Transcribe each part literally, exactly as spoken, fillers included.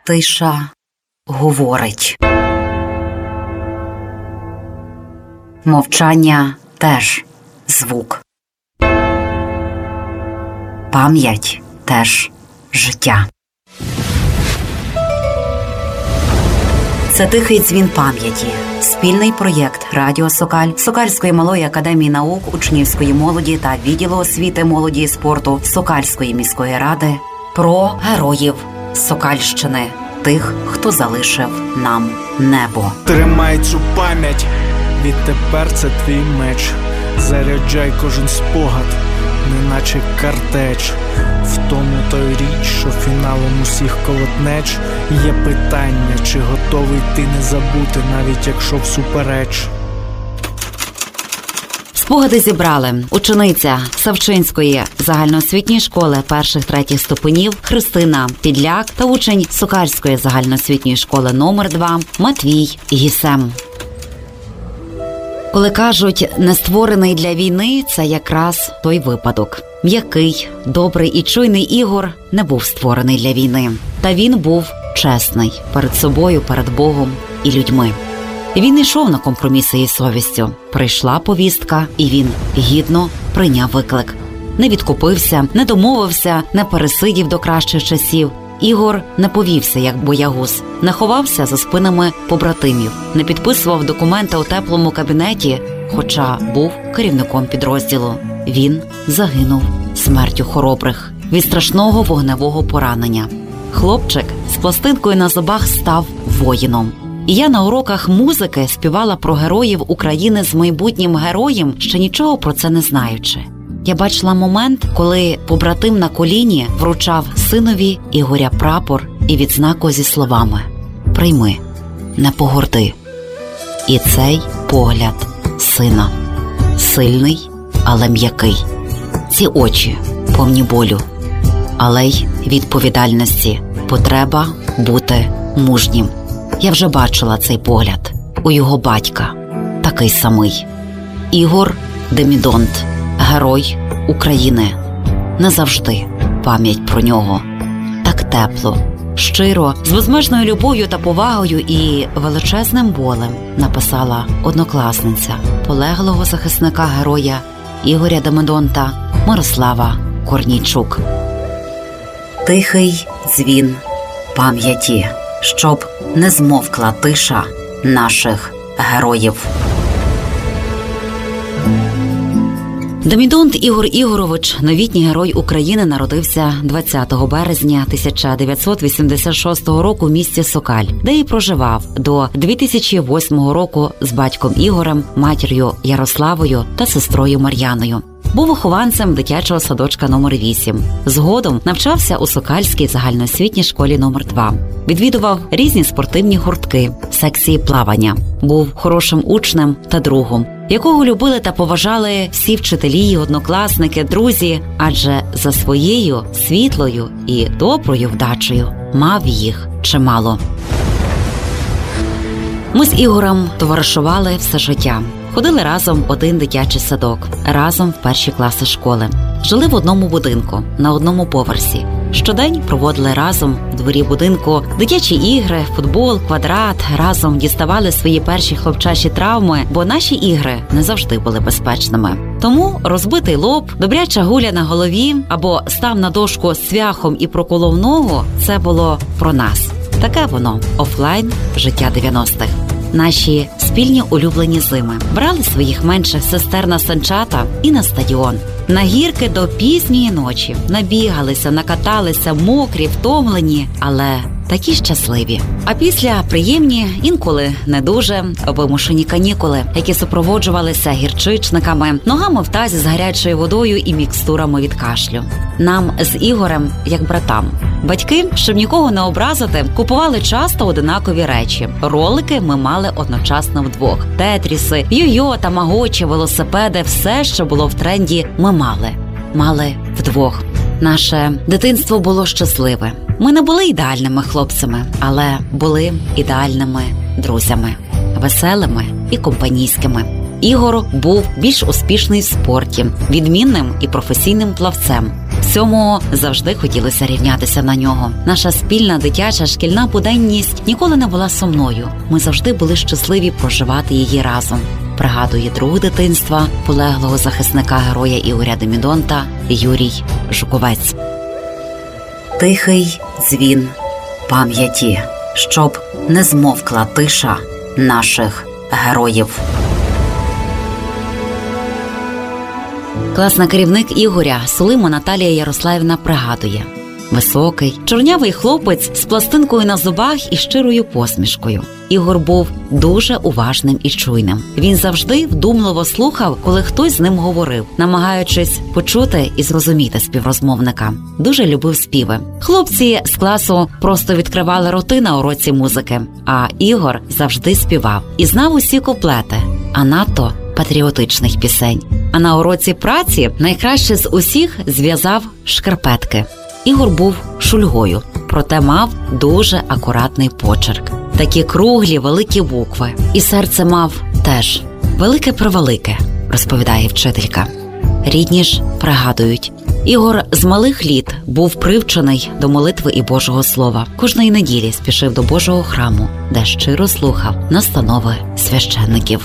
Тиша говорить. Мовчання теж звук. Пам'ять теж життя. Це «Тихий дзвін пам'яті» – спільний проєкт Радіо Сокаль, Сокальської малої академії наук, учнівської молоді та відділу освіти, молоді і спорту Сокальської міської ради про героїв Сокальщини, тих, хто залишив нам небо. Тримай цю пам'ять, відтепер це твій меч. Заряджай кожен спогад, неначе картеч. В тому той річ, що фіналом усіх колотнеч. Є питання, чи готовий ти не забути, навіть якщо всупереч. Спогади зібрали учениця Савчинської загальноосвітньої школи перших-третіх ступенів Христина Підляк та учень Сокальської загальноосвітньої школи номер два Матвій Гісем. Коли кажуть, не створений для війни, це якраз той випадок. М'який, добрий і чуйний Ігор не був створений для війни. Та він був чесний перед собою, перед Богом і людьми. Він йшов на компроміси із совістю. Прийшла повістка, і він гідно прийняв виклик. Не відкупився, не домовився, не пересидів до кращих часів. Ігор не повівся, як боягуз, не ховався за спинами побратимів, не підписував документи у теплому кабінеті, хоча був керівником підрозділу. Він загинув смертю хоробрих від страшного вогневого поранення. Хлопчик з пластинкою на зубах став воїном. І я на уроках музики співала про героїв України з майбутнім героєм, ще нічого про це не знаючи. Я бачила момент, коли побратим на коліні вручав синові Ігоря прапор і відзнаку зі словами «Прийми, не погорди». І цей погляд сина. Сильний, але м'який. Ці очі повні болю, але й відповідальності. Потреба бути мужнім. Я вже бачила цей погляд у його батька, такий самий. Ігор Демідонт, герой України. Назавжди пам'ять про нього. Так тепло, щиро, з безмежною любов'ю та повагою і величезним болем написала однокласниця полеглого захисника-героя Ігоря Демідонта Мирослава Корнійчук. Тихий дзвін пам'яті, щоб не змовкла тиша наших героїв. Демідонт Ігор Ігорович, новітній герой України, народився двадцятого березня тисяча дев'ятсот вісімдесят шостого року в місті Сокаль, де і проживав до дві тисячі восьмого року з батьком Ігорем, матір'ю Ярославою та сестрою Мар'яною. Був вихованцем дитячого садочка номер вісім. Згодом навчався у Сокальській загальноосвітній школі номер два. Відвідував різні спортивні гуртки, секції плавання. Був хорошим учнем та другом, якого любили та поважали всі вчителі, однокласники, друзі, адже за своєю світлою і доброю вдачею мав їх чимало. Ми з Ігорем товаришували все життя. Ходили разом в один дитячий садок, разом в перші класи школи. Жили в одному будинку, на одному поверсі. Щодень проводили разом в дворі будинку дитячі ігри, футбол, квадрат, разом діставали свої перші хлопчачі травми, бо наші ігри не завжди були безпечними. Тому розбитий лоб, добряча гуля на голові або став на дошку з цвяхом і проколов ногу – це було про нас. Таке воно – офлайн життя дев'яностих. Наші спільні улюблені зими. Брали своїх менших сестер на санчата і на стадіон. На гірки до пізньої ночі. Набігалися, накаталися, мокрі, втомлені, але такі щасливі. А після приємні, інколи не дуже, вимушені канікули, які супроводжувалися гірчичниками, ногами в тазі з гарячою водою і мікстурами від кашлю. Нам з Ігорем, як братам. Батьки, щоб нікого не образити, купували часто одинакові речі. Ролики ми мали одночасно вдвох. Тетріси, йо-йо, тамагочі, велосипеди – все, що було в тренді, ми мали. Мали вдвох. Наше дитинство було щасливе. Ми не були ідеальними хлопцями, але були ідеальними друзями. Веселими і компанійськими. Ігор був більш успішний в спорті, відмінним і професійним плавцем. Всьому завжди хотілося рівнятися на нього. Наша спільна дитяча шкільна буденність ніколи не була сумною. Ми завжди були щасливі проживати її разом. Пригадує друг дитинства полеглого захисника-героя Ігоря Демідонта Юрій Жуковець. Тихий дзвін пам'яті, щоб не змовкла тиша наших героїв. Класна керівник Ігоря Сулима Наталія Ярославівна пригадує: високий, чорнявий хлопець з пластинкою на зубах і щирою посмішкою. Ігор був дуже уважним і чуйним. Він завжди вдумливо слухав, коли хтось з ним говорив, намагаючись почути і зрозуміти співрозмовника. Дуже любив співи. Хлопці з класу просто відкривали роти на уроці музики, а Ігор завжди співав і знав усі куплети, а надто патріотичних пісень. А на уроці праці найкраще з усіх зв'язав шкарпетки. Ігор був шульгою, проте мав дуже акуратний почерк. Такі круглі, великі букви. І серце мав теж велике-превелике, розповідає вчителька. Рідні ж пригадують: Ігор з малих літ був привчений до молитви і Божого Слова. Кожної неділі спішив до Божого храму, де щиро слухав настанови священників.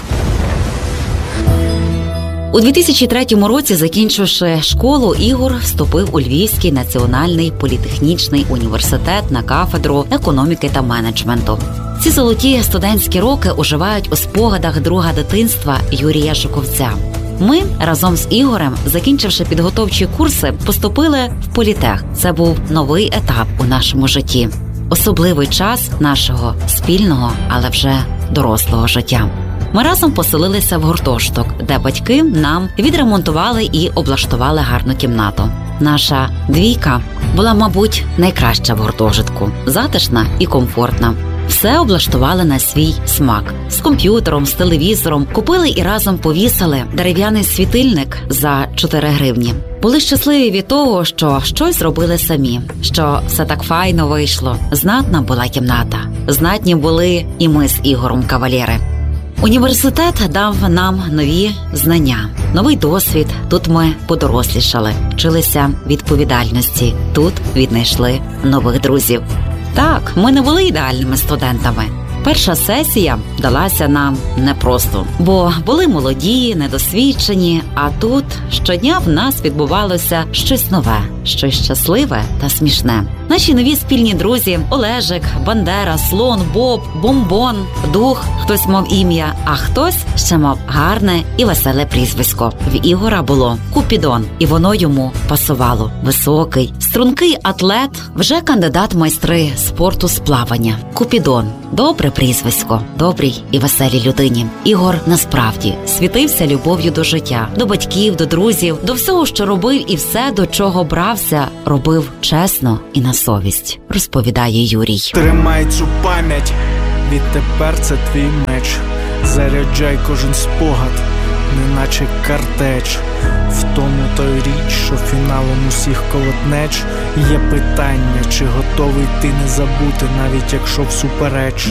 У дві тисячі третьому році, закінчивши школу, Ігор вступив у Львівський національний політехнічний університет на кафедру економіки та менеджменту. Ці золоті студентські роки оживають у спогадах друга дитинства Юрія Жуковця. Ми разом з Ігорем, закінчивши підготовчі курси, поступили в політех. Це був новий етап у нашому житті. Особливий час нашого спільного, але вже дорослого життя. Ми разом поселилися в гуртожиток, де батьки нам відремонтували і облаштували гарну кімнату. Наша двійка була, мабуть, найкраща в гуртожитку, затишна і комфортна. Все облаштували на свій смак. З комп'ютером, з телевізором. Купили і разом повісили дерев'яний світильник за чотири гривні. Були щасливі від того, що щось зробили самі, що все так файно вийшло. Знатна була кімната. Знатні були і ми з Ігорем кавалєри. Університет дав нам нові знання, новий досвід. Тут ми подорослішали, вчилися відповідальності. Тут віднайшли нових друзів. Так, ми не були ідеальними студентами. Перша сесія далася нам непросто, бо були молоді, недосвідчені, а тут щодня в нас відбувалося щось нове, щось щасливе та смішне. Наші нові спільні друзі – Олежик, Бандера, Слон, Боб, Бомбон, Дух, хтось мав ім'я, а хтось ще мав гарне і веселе прізвисько. В Ігора було Купідон, і воно йому пасувало. Високий, стрункий атлет, вже кандидат в майстри спорту з плавання. Купідон – добре прізвисько, добрій і веселій людині. Ігор насправді світився любов'ю до життя, до батьків, до друзів, до всього, що робив, і все, до чого брався, робив чесно і на совість, розповідає Юрій. Тримай цю пам'ять, відтепер це твій меч. Заряджай кожен спогад, неначе картеч. В тому той річ, що фіналом усіх колотнеч. Є питання, чи готовий ти не забути, навіть якщо всупереч.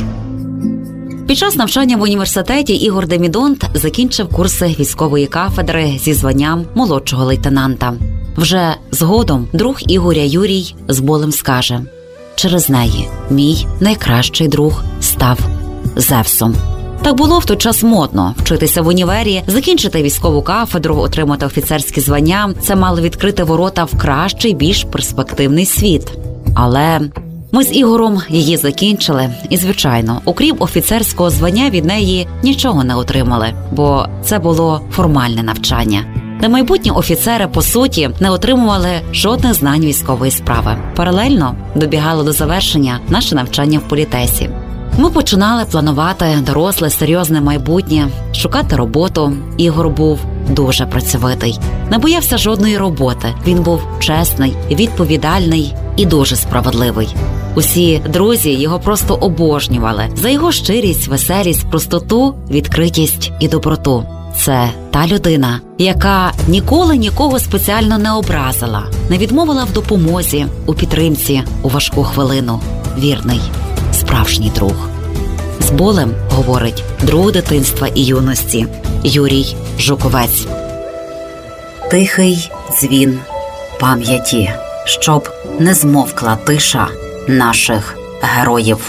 Під час навчання в університеті Ігор Демідонт закінчив курси військової кафедри зі званням молодшого лейтенанта. Вже згодом друг Ігоря Юрій з болем скаже: через неї мій найкращий друг став Зевсом. Так було в той час модно – вчитися в універі, закінчити військову кафедру, отримати офіцерські звання. Це мало відкрити ворота в кращий, більш перспективний світ. Але ми з Ігорем її закінчили і, звичайно, окрім офіцерського звання, від неї нічого не отримали, бо це було формальне навчання, де майбутні офіцери, по суті, не отримували жодних знань військової справи. Паралельно добігало до завершення наше навчання в політесі. Ми починали планувати доросле, серйозне майбутнє, шукати роботу. Ігор був дуже працьовитий, не боявся жодної роботи. Він був чесний, відповідальний і дуже справедливий. Усі друзі його просто обожнювали за його щирість, веселість, простоту, відкритість і доброту. Це та людина, яка ніколи нікого спеціально не образила, не відмовила в допомозі, у підтримці у важку хвилину. Вірний, справжній друг. З болем говорить друг дитинства і юності Юрій Жуковець. Тихий дзвін пам'яті, щоб не змовкла тиша наших героїв.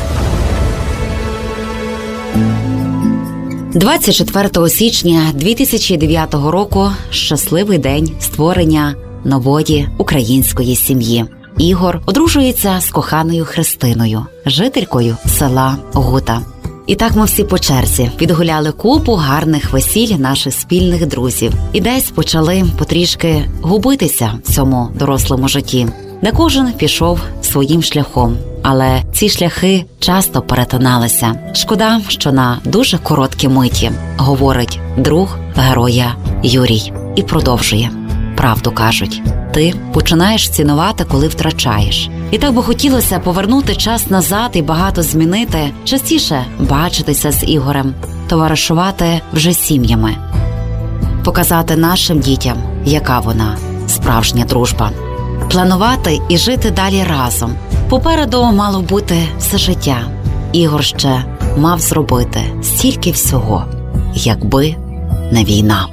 двадцять четвертого січня дві тисячі дев'ятого року – щасливий день створення нової української сім'ї. Ігор одружується з коханою Христиною, жителькою села Гута. І так ми всі по черзі відгуляли купу гарних весіль наших спільних друзів. І десь почали потрішки губитися в цьому дорослому житті, де кожен пішов своїм шляхом. Але ці шляхи часто перетиналися. Шкода, що на дуже короткі миті, говорить друг героя Юрій. І продовжує. Правду кажуть. Ти починаєш цінувати, коли втрачаєш. І так би хотілося повернути час назад і багато змінити, частіше бачитися з Ігорем, товаришувати вже сім'ями. Показати нашим дітям, яка вона, справжня дружба. Планувати і жити далі разом. Попереду мало бути все життя. Ігор ще мав зробити стільки всього, якби не війна.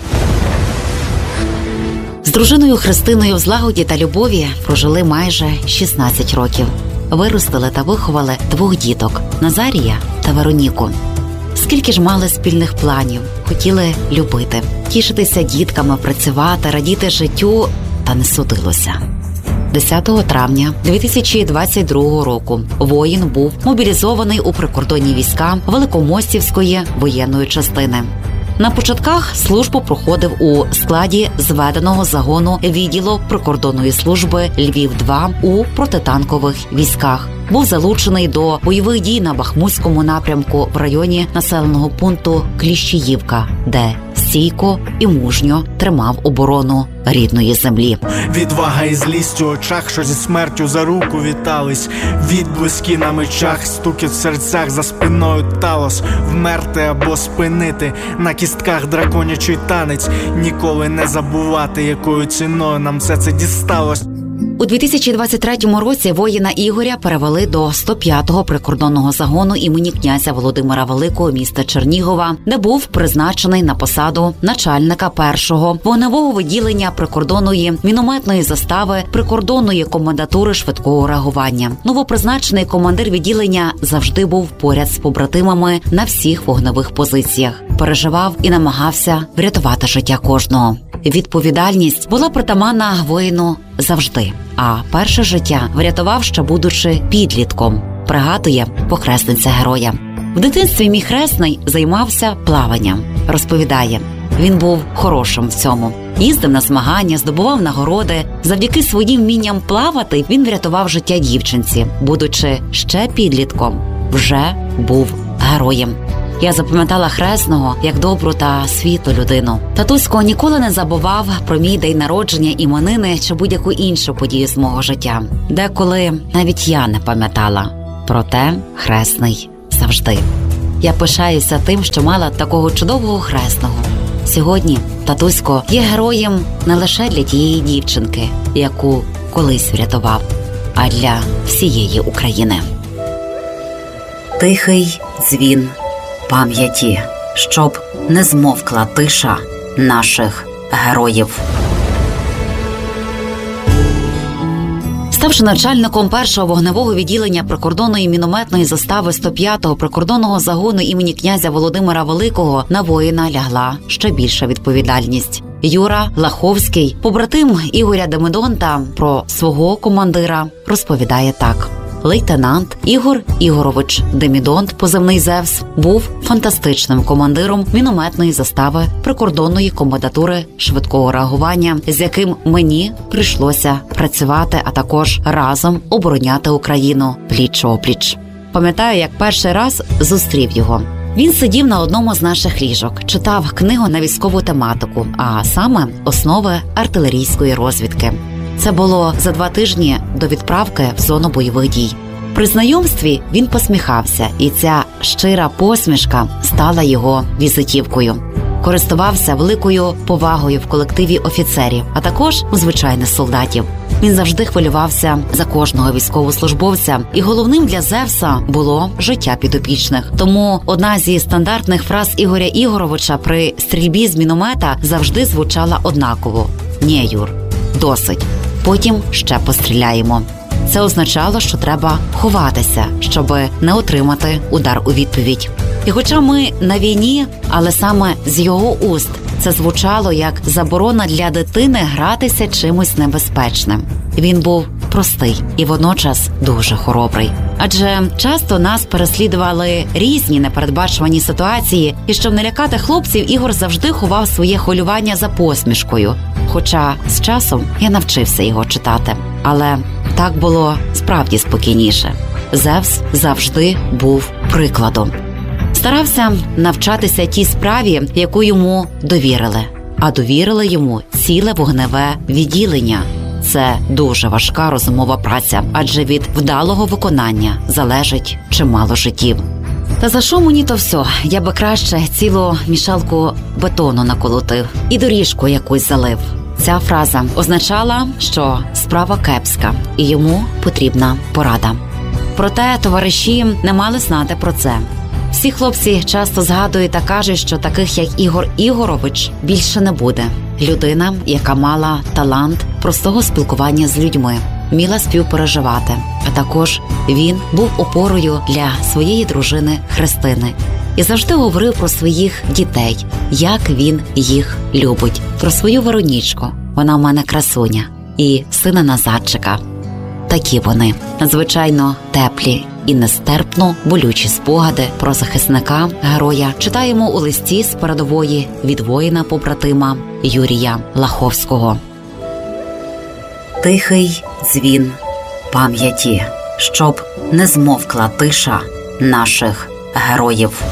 З дружиною Христиною в злагоді та любові прожили майже шістнадцять років. Виростили та виховали двох діток – Назарія та Вероніку. Скільки ж мали спільних планів, хотіли любити, тішитися дітками, працювати, радіти життю, та не судилося. десятого травня дві тисячі двадцять другого року воїн був мобілізований у прикордонні війська Великомостівської воєнної частини. На початках службу проходив у складі зведеного загону відділу прикордонної служби Львів-два у протитанкових військах. Був залучений до бойових дій на Бахмутському напрямку в районі населеного пункту Кліщіївка, де стійко і мужньо тримав оборону рідної землі. Відвага і злість у очах, що зі смертю за руку вітались. Відблиски на мечах, стукіт в серцях, за спиною талос. Вмерти або спинити, на кістках драконячий танець. Ніколи не забувати, якою ціною нам все це дісталось. У дві тисячі двадцять третьому році воїна Ігоря перевели до сто п'ятого прикордонного загону імені князя Володимира Великого міста Чернігова, де був призначений на посаду начальника першого вогневого відділення прикордонної мінометної застави прикордонної комендатури швидкого реагування. Новопризначений командир відділення завжди був поряд з побратимами на всіх вогневих позиціях. Переживав і намагався врятувати життя кожного. Відповідальність була притаманна воїну завжди, а перше життя врятував, ще будучи підлітком, пригадує похресниця героя. В дитинстві мій хресний займався плаванням, розповідає. Він був хорошим в цьому. Їздив на змагання, здобував нагороди. Завдяки своїм вмінням плавати він врятував життя дівчинці. Будучи ще підлітком, вже був героєм. Я запам'ятала хресного як добру та світлу людину. Татусько ніколи не забував про мій день народження, іменини чи будь-яку іншу подію з мого життя. Деколи навіть я не пам'ятала. Проте хресний завжди. Я пишаюся тим, що мала такого чудового хресного. Сьогодні татусько є героєм не лише для тієї дівчинки, яку колись врятував, а для всієї України. Тихий дзвін пам'яті, щоб не змовкла тиша наших героїв. Ставши начальником першого вогневого відділення прикордонної мінометної застави сто п'ятого прикордонного загону імені князя Володимира Великого, на воїна лягла ще більша відповідальність. Юра Лаховський, побратим Ігоря Демидонта, про свого командира розповідає так. Лейтенант Ігор Ігорович Демідонт, позивний Зевс, був фантастичним командиром мінометної застави прикордонної комендатури швидкого реагування, з яким мені прийшлося працювати, а також разом обороняти Україну пліч-опліч. Пам'ятаю, як перший раз зустрів його. Він сидів на одному з наших ліжок, читав книгу на військову тематику, а саме «Основи артилерійської розвідки». Це було за два тижні до відправки в зону бойових дій. При знайомстві він посміхався, і ця щира посмішка стала його візитівкою. Користувався великою повагою в колективі офіцерів, а також у звичайних солдатів. Він завжди хвилювався за кожного військовослужбовця, і головним для Зевса було життя підопічних. Тому одна зі стандартних фраз Ігоря Ігоровича при стрільбі з міномета завжди звучала однаково: «Ні, Юр, досить. потім ще постріляємо. Це означало, що треба ховатися, щоб не отримати удар у відповідь. І хоча ми на війні, але саме з його уст це звучало як заборона для дитини гратися чимось небезпечним. Він був простий і водночас дуже хоробрий. Адже часто нас переслідували різні непередбачувані ситуації, і щоб не лякати хлопців, Ігор завжди ховав своє хвилювання за посмішкою. Хоча з часом я навчився його читати. Але так було справді спокійніше. Зевс завжди був прикладом. Старався навчатися тій справі, яку йому довірили. А довірили йому ціле вогневе відділення. Це дуже важка розумова праця, адже від вдалого виконання залежить чимало життів. Та за що мені то все? Я би краще цілу мішалку бетону наколотив і доріжку якусь залив. Ця фраза означала, що справа кепська і йому потрібна порада. Проте товариші не мали знати про це. Всі хлопці часто згадують та кажуть, що таких, як Ігор Ігорович, більше не буде. Людина, яка мала талант простого спілкування з людьми, вміла співпереживати. А також він був опорою для своєї дружини Христини. І завжди говорив про своїх дітей, як він їх любить. Про свою Веронічку, вона в мене красуня, і сина Назарчика. Такі вони, надзвичайно теплі і нестерпно болючі спогади про захисника, героя читаємо у листі з передової від воїна-побратима Юрія Лаховського. Тихий дзвін пам'яті, щоб не змовкла тиша наших героїв.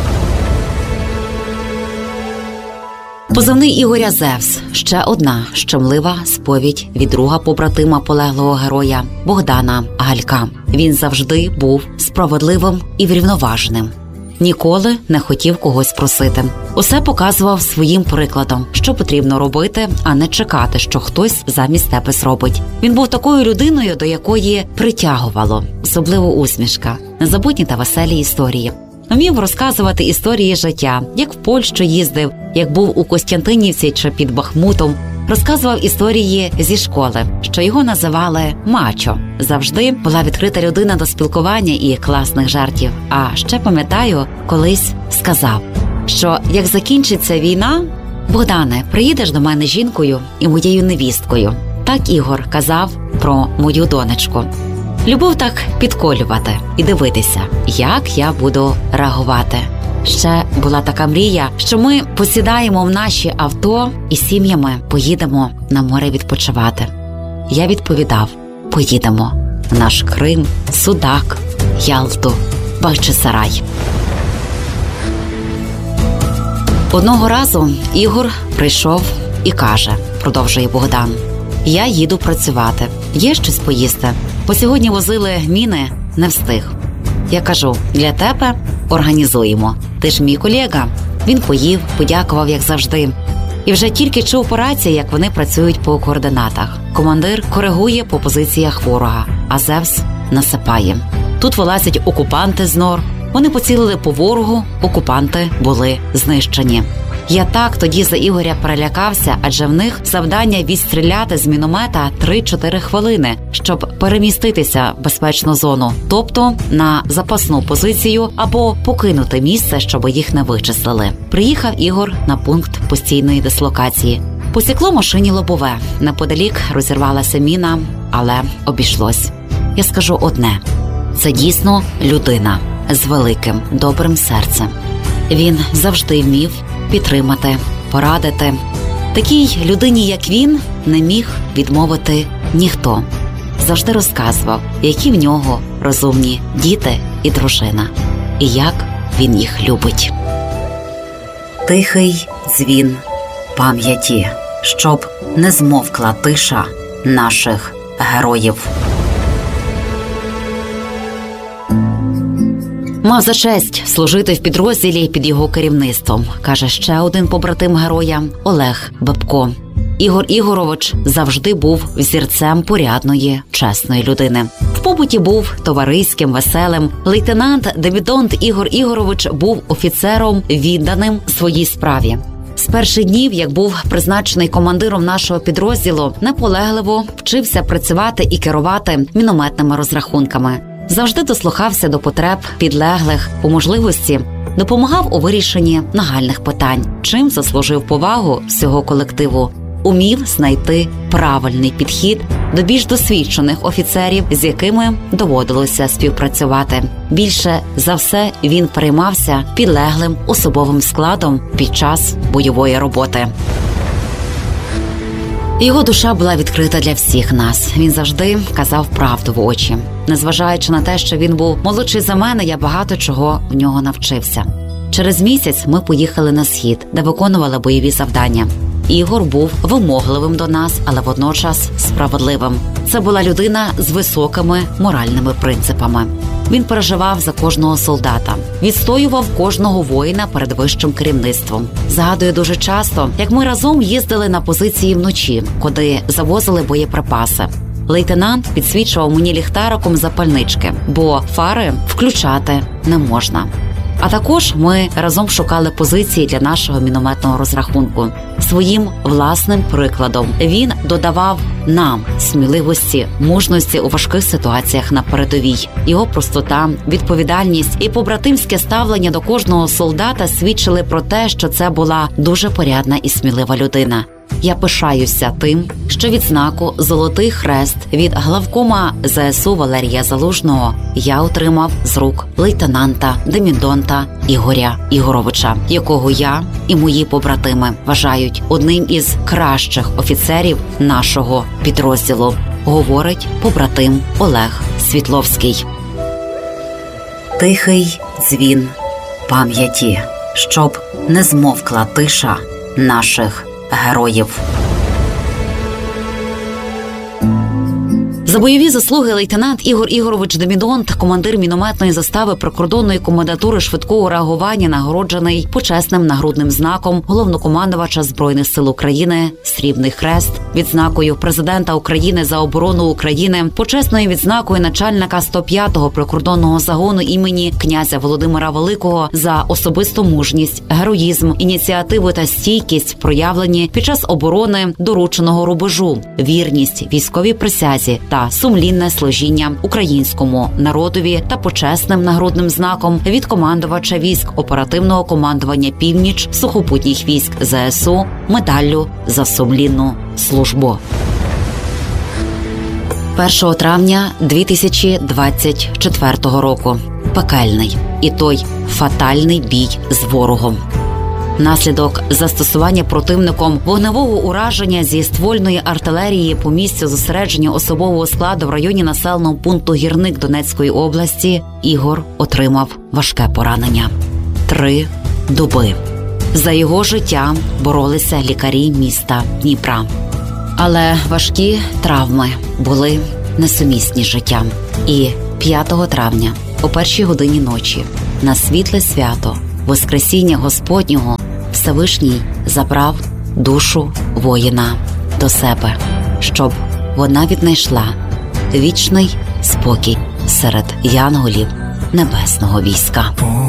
Позивний Ігоря Зевс – ще одна щемлива сповідь від друга побратима полеглого героя Богдана Галька. Він завжди був справедливим і врівноваженим. Ніколи не хотів когось просити. Усе показував своїм прикладом, що потрібно робити, а не чекати, що хтось замість тебе зробить. Він був такою людиною, до якої притягувало, особливо усмішка, незабутні та веселі історії. Вмів розказувати історії життя, як в Польщу їздив, як був у Костянтинівці чи під Бахмутом. Розказував історії зі школи, що його називали мачо. Завжди була відкрита людина до спілкування і класних жартів. А ще пам'ятаю, колись сказав, що як закінчиться війна, Богдане, приїдеш до мене жінкою і моєю невісткою. Так Ігор казав про мою донечку. Любов так підколювати і дивитися, як я буду реагувати. Ще була така мрія, що ми посідаємо в наші авто і сім'ями поїдемо на море відпочивати. Я відповідав, поїдемо в наш Крим, Судак, Ялту, Бахчисарай. Одного разу Ігор прийшов і каже, продовжує Богдан, я їду працювати, є щось поїсти, бо сьогодні возили міни, не встиг. Я кажу, для тебе організуємо, ти ж мій колега. Він поїв, подякував, як завжди. І вже тільки чув по рації, як вони працюють по координатах. Командир коригує по позиціях ворога, а Зевс насипає. Тут вилазять окупанти з нор, вони поцілили по ворогу, окупанти були знищені. Я так тоді за Ігоря перелякався, адже в них завдання відстріляти з міномета три-чотири хвилини, щоб переміститися в безпечну зону, тобто на запасну позицію або покинути місце, щоб їх не вичислили. Приїхав Ігор на пункт постійної дислокації. Посікло машині лобове, неподалік розірвалася міна, але обійшлось. Я скажу одне – це дійсно людина з великим, добрим серцем. Він завжди вмів підтримати, порадити. Такій людині, як він, не міг відмовити ніхто. Завжди розказував, які в нього розумні діти і дружина, і як він їх любить. Тихий дзвін пам'яті, щоб не змовкла тиша наших героїв. Мав за честь служити в підрозділі під його керівництвом, каже ще один побратим героя Олег Бабко. Ігор Ігорович завжди був взірцем порядної, чесної людини. В побуті був товариським, веселим. Лейтенант-дебютант Ігор Ігорович був офіцером, відданим своїй справі. З перших днів, як був призначений командиром нашого підрозділу, наполегливо вчився працювати і керувати мінометними розрахунками. Завжди дослухався до потреб підлеглих, по можливості допомагав у вирішенні нагальних питань, чим заслужив повагу всього колективу. Умів знайти правильний підхід до більш досвідчених офіцерів, з якими доводилося співпрацювати. Більше за все він переймався підлеглим особовим складом під час бойової роботи. Його душа була відкрита для всіх нас. Він завжди казав правду в очі. Незважаючи на те, що він був молодший за мене, я багато чого в нього навчився. Через місяць ми поїхали на схід, де виконували бойові завдання. Ігор був вимогливим до нас, але водночас справедливим. Це була людина з високими моральними принципами. Він переживав за кожного солдата, відстоював кожного воїна перед вищим керівництвом. Згадую дуже часто, як ми разом їздили на позиції вночі, куди завозили боєприпаси. Лейтенант підсвічував мені ліхтариком запальнички, бо фари включати не можна. А також ми разом шукали позиції для нашого мінометного розрахунку. Своїм власним прикладом він додавав нам сміливості, мужності у важких ситуаціях на передовій. Його простота, відповідальність і побратимське ставлення до кожного солдата свідчили про те, що це була дуже порядна і смілива людина. Я пишаюся тим, що відзнаку «Золотий хрест» від главкома зе ес у Валерія Залужного я отримав з рук лейтенанта Демідонта Ігоря Ігоровича, якого я і мої побратими вважають одним із кращих офіцерів нашого підрозділу, говорить побратим Олег Світловський. Тихий дзвін пам'яті, щоб не змовкла тиша наших героїв. За бойові заслуги лейтенант Ігор Ігорович Демідонт, командир мінометної застави прикордонної комендатури швидкого реагування, нагороджений почесним нагрудним знаком головнокомандувача Збройних сил України «Срібний хрест», відзнакою президента України за оборону України, почесною відзнакою начальника сто п'ятого прикордонного загону імені князя Володимира Великого за особисту мужність, героїзм, ініціативу та стійкість, проявлені під час оборони дорученого рубежу, вірність військовій присязі та сумлінне служіння українському народові та почесним нагрудним знаком від командувача військ оперативного командування «Північ» сухопутніх військ зе ес у медаллю за сумлінну службу. першого травня дві тисячі двадцять четвертого року. Пекельний і той фатальний бій з ворогом. Наслідок застосування противником вогневого ураження зі ствольної артилерії по місцю зосередження особового складу в районі населеного пункту Гірник Донецької області Ігор отримав важке поранення. Три доби. За його життя боролися лікарі міста Дніпра. Але важкі травми були несумісні з життям. І п'ятого травня о першій годині ночі на світле свято Воскресіння Господнього Всевишній забрав душу воїна до себе, щоб вона віднайшла вічний спокій серед янголів небесного війська.